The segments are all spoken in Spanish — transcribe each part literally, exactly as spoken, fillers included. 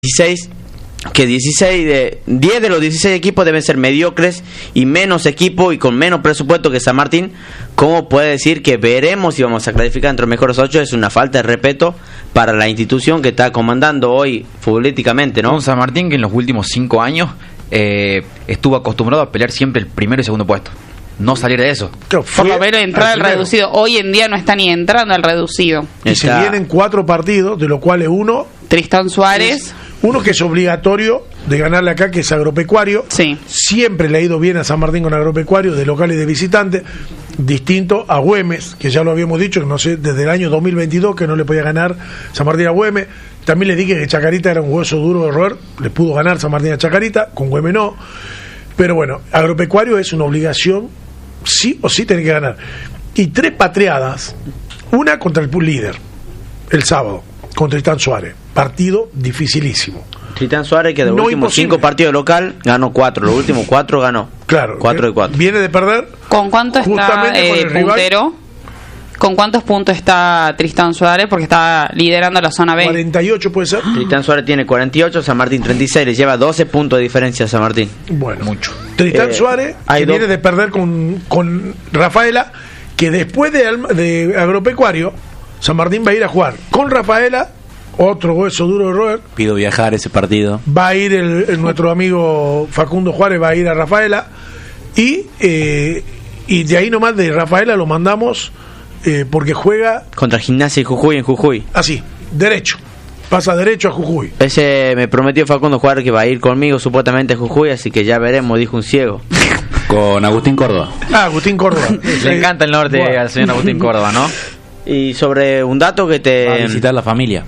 dieciséis, que dieciséis de, diez de los dieciséis equipos deben ser mediocres y menos equipo y con menos presupuesto que San Martín. ¿Cómo puede decir que veremos si vamos a clasificar entre los mejores ocho? Es una falta de respeto para la institución que está comandando hoy futbolísticamente, ¿no? Un San Martín que en los últimos cinco años eh, estuvo acostumbrado a pelear siempre el primero y segundo puesto. No salir de eso. Claro, por lo menos entrar al reducido. Hoy en día no está ni entrando al reducido. Y está... se vienen cuatro partidos, de los cuales uno... Tristán Suárez. Uno que es obligatorio de ganarle acá, que es Agropecuario. Sí. Siempre le ha ido bien a San Martín con Agropecuario, de local y de visitante. Distinto a Güemes, que ya lo habíamos dicho, que no sé, desde el año dos mil veintidós que no le podía ganar San Martín a Güemes. También les dije que Chacarita era un hueso duro de roer. Le pudo ganar San Martín a Chacarita, con Güemes no. Pero bueno, Agropecuario es una obligación, sí o sí tiene que ganar. Y tres patriadas, una contra el líder, el sábado, contra Tristán Suárez. Partido dificilísimo. Tristán Suárez, que de los no últimos imposible. cinco partidos local, ganó cuatro. Los últimos cuatro ganó. Claro. Cuatro de cuatro. Viene de perder. ¿Con cuánto está eh, puntero? ¿Con cuántos puntos está Tristán Suárez? Porque está liderando la zona B. cuarenta y ocho puede ser. Tristán Suárez tiene cuarenta y ocho, San Martín treinta y seis. Le lleva doce puntos de diferencia a San Martín. Bueno, mucho. Tristán Eh, Suárez, que do- viene de perder con, con Rafaela, que después de, Alma- de Agropecuario, San Martín va a ir a jugar con Rafaela, otro hueso duro de roer. Pido viajar ese partido. Va a ir el, el- nuestro amigo Facundo Juárez, va a ir a Rafaela. Y, eh, y de ahí nomás de Rafaela lo mandamos eh, porque juega Contra Gimnasia y Jujuy en Jujuy. así, derecho. Pasa derecho a Jujuy. Ese me prometió Facundo Juárez que va a ir conmigo supuestamente a Jujuy, así que ya veremos, dijo un ciego. Con Agustín Córdoba. Ah, Agustín Córdoba. Le encanta el norte Bueno. al señor Agustín Córdoba, ¿no? Y sobre un dato que te... Va a visitar la familia.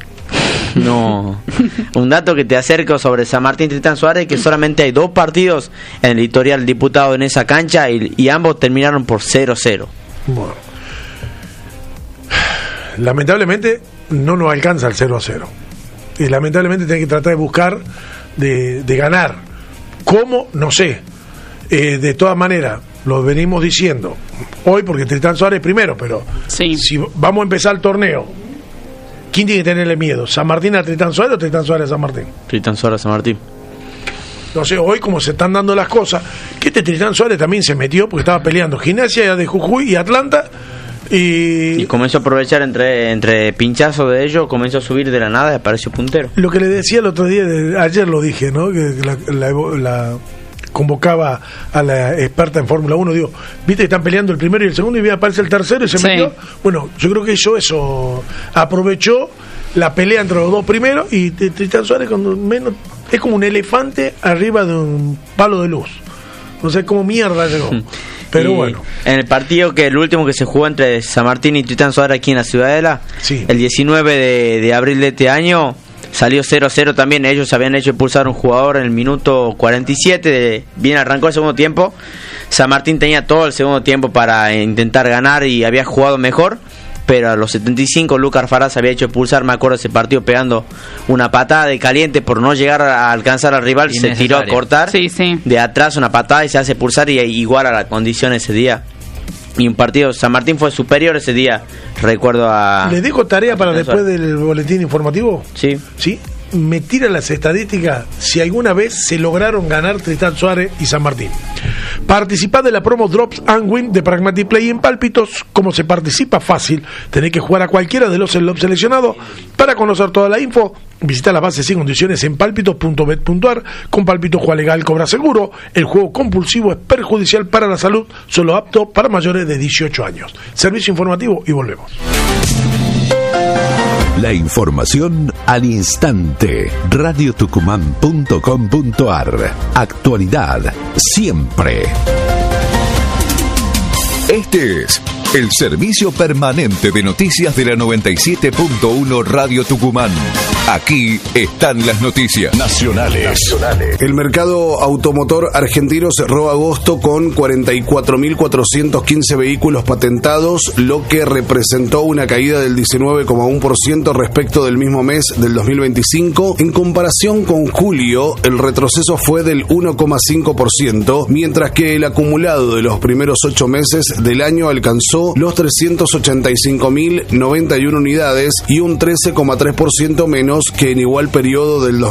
No. Un dato que te acerco sobre San Martín Tristán Suárez, que solamente hay dos partidos en el historial diputado en esa cancha y, y ambos terminaron por cero cero. Bueno. Lamentablemente no nos alcanza el cero a cero. Y lamentablemente tiene que tratar de buscar de, de ganar. ¿Cómo? No sé. Eh, de todas maneras, lo venimos diciendo hoy porque Tristán Suárez primero, pero Sí. si vamos a empezar el torneo, ¿quién tiene que tenerle miedo? ¿San Martín a Tristán Suárez o Tristán Suárez a San Martín? Tristán Suárez San Martín. No sé, hoy como se están dando las cosas, que este Tristán Suárez también se metió porque estaba peleando Gimnasia de Jujuy y Atlanta. Y, Y comenzó a aprovechar entre entre pinchazos de ellos, comenzó a subir de la nada y apareció puntero. lo que le decía el otro día, de- ayer lo dije, ¿no? Que la, la- la convocaba a la experta en Fórmula uno, digo, viste que están peleando el primero y el segundo y viene aparece el tercero y se Sí. metió. Bueno, yo creo que hizo eso, aprovechó la pelea entre los dos primeros y T- Tristán Suárez cuando menos es como un elefante arriba de un palo de luz. No sé cómo mierda llegó. Pero Y bueno. en el partido que el último que se jugó entre San Martín y Tristán Suárez aquí en la Ciudadela, Sí. el diecinueve de, de abril de este año, salió cero cero también. Ellos habían hecho expulsar a un jugador en el minuto cuarenta y siete, de, bien arrancó el segundo tiempo. San Martín tenía todo el segundo tiempo para intentar ganar y había jugado mejor, pero a los setenta y cinco Lucas Faraz había hecho expulsar, me acuerdo, ese partido pegando una patada de caliente por no llegar a alcanzar al rival, se tiró a Innecesaria. cortar Sí, sí. de atrás una patada y se hace expulsar y igual a la condición ese día. Y un partido, San Martín fue superior ese día, recuerdo a... ¿Les dejo tarea para Tristán después Suárez. del boletín informativo? Sí. ¿Sí? Me tiran las estadísticas si alguna vez se lograron ganar Tristán Suárez y San Martín. Participad de la promo Drops and Win de Pragmatic Play en Pálpitos. Como se participa fácil, tenés que jugar a cualquiera de los slots seleccionados. Para conocer toda la info, visita las bases y condiciones en pálpitos punto bet punto ar. Con Pálpitos juega legal, cobra seguro. El juego compulsivo es perjudicial para la salud, solo apto para mayores de dieciocho años. Servicio informativo y volvemos. La información al instante. radio tucumán punto com punto ar. Actualidad siempre. Este es el servicio permanente de noticias de la noventa y siete punto uno Radio Tucumán. Aquí están las noticias nacionales. El mercado automotor argentino cerró agosto con cuarenta y cuatro mil cuatrocientos quince vehículos patentados, lo que representó una caída del diecinueve coma uno por ciento respecto del mismo mes del dos mil veinticinco. En comparación con julio, el retroceso fue del uno coma cinco por ciento, mientras que el acumulado de los primeros ocho meses del año alcanzó los trescientos ochenta y cinco mil noventa y una unidades y un trece coma tres por ciento menos menos que en igual periodo del